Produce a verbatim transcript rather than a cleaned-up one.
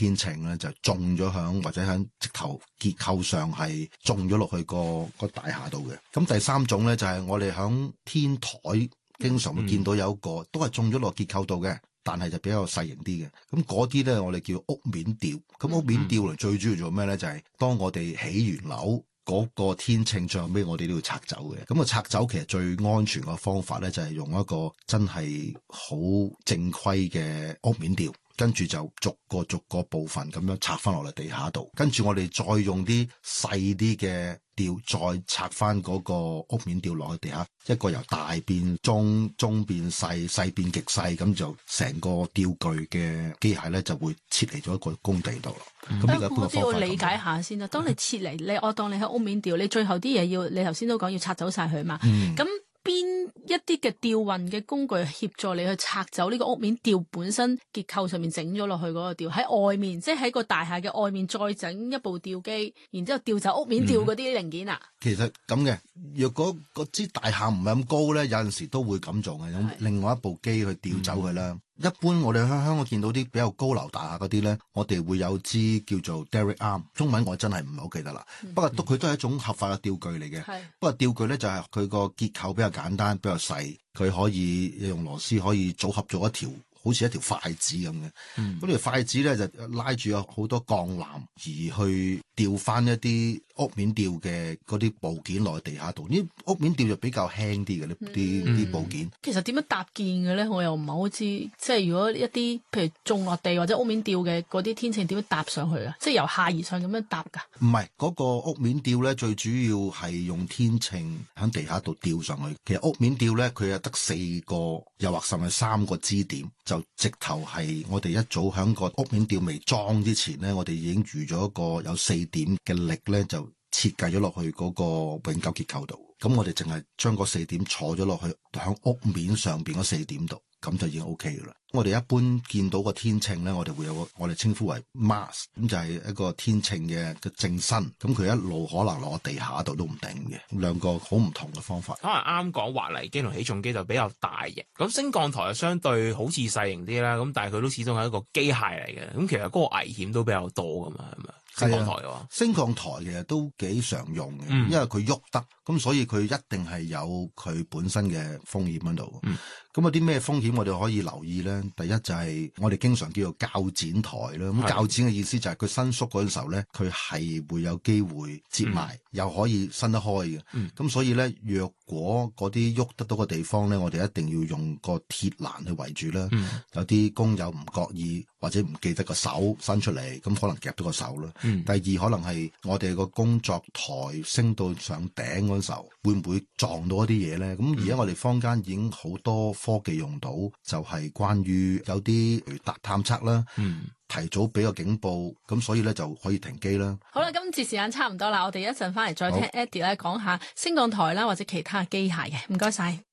天秤咧就中咗響或者響直頭結構上係中咗落去個個大廈度嘅。咁第三種咧就係、是、我哋響天台經常會見到有一個、嗯、都係中咗落結構度嘅，但係就比較細型啲嘅。咁嗰啲咧我哋叫屋面吊。咁屋面吊嚟最主要做咩咧？就係、是、當我哋起完樓嗰、那個天秤最後尾我哋都要拆走嘅。咁啊拆走其實最安全嘅方法咧就係、是、用一個真係好正規嘅屋面吊。跟住就逐個逐個部分咁樣拆翻落嚟地下度，跟住我哋再用啲細啲嘅吊再拆翻嗰個屋面吊落去地下，一個由大變中，中變細，細變極細，咁就成個吊具嘅機械咧就會撤離咗一個工地度咯。咁呢、嗯、個一般嘅方法。我都要理解下先啦。當你撤離，你我當你喺屋面吊，你最後啲嘢要，你頭先都講要拆走晒佢嘛。咁、嗯。邊一啲嘅吊運嘅工具協助你去拆走呢個屋面吊本身結構上面整咗落去嗰個吊，喺外面即係喺個大廈嘅外面再整一部吊機，然之後吊走屋面吊嗰啲零件啊、嗯。其實咁嘅，若果嗰支大廈唔係咁高咧，有陣時都會咁做嘅，用另外一部機去吊走佢啦。一般我哋喺香港見到啲比較高樓大廈嗰啲咧，我哋會有支叫做 derrick arm， 中文我真係唔係好記得啦、嗯。不過都佢都係一種合法嘅吊具嚟嘅。不過吊具咧就係佢個結構比較簡單，比較細，佢可以用螺絲可以組合咗一條，好似一條筷子咁嘅。咁、嗯、條筷子咧就拉住有好多鋼纜，而去吊翻一啲屋面吊嘅嗰啲部件落去地下度。呢屋面吊就比較輕啲嘅呢啲啲部件。其實點樣搭建嘅咧？我又唔係好知。即係如果一啲譬如種落地或者屋面吊嘅嗰啲天秤點樣搭上去啊？即係由下而上咁樣搭噶？唔係，嗰個屋面吊咧最主要係用天秤喺地下度吊上去。其實屋面吊咧佢係得四個，又或甚至三個支點，就直頭係我哋一早喺個屋面吊未裝之前咧，我哋已經預咗一個有四點嘅力咧，就設計咗落去嗰個永久結構度。咁我哋淨係將嗰四點坐咗落去喺屋面上邊嗰四點度，咁就已經 O K 噶啦。我哋一般見到個天秤咧，我哋會有個我哋稱呼為 mast， 咁就係一個天秤嘅嘅正身。咁佢一路可能落地下度都唔定嘅，兩個好唔同嘅方法。可能啱講滑泥機同起重機就比較大型，咁升降台就相對好似細型啲啦。咁但係佢都始終係一個機械嚟嘅，咁其實嗰個危險都比較多噶嘛，係咪？升降台嘅話，升降台其實都幾常用嘅、嗯，因為佢喐得，咁所以佢一定係有佢本身嘅風險喺度。咁有啲咩風險我哋可以留意咧？第一就係我哋經常叫做鉸剪台啦。咁鉸剪嘅意思就係佢伸縮嗰陣時候咧，佢係會有機會折埋、嗯，又可以伸得開嘅。咁、嗯、所以咧，若果嗰啲喐得到嘅地方咧，我哋一定要用個鐵欄去圍住啦、嗯。有啲工友唔覺意或者唔記得個手伸出嚟，咁可能夾到個手啦。嗯、第二可能係我哋個工作台升到上頂嗰陣時候，會唔會撞到一啲嘢咧？咁而家我哋坊間已經好多科技用到，就係關於有啲雷達探測啦，嗯，提早俾個警報，咁所以咧就可以停機啦。好啦，今次時間差唔多啦，我哋一陣翻嚟再聽 Eddie 咧講下升降台啦，或者其他機械嘅。唔該晒。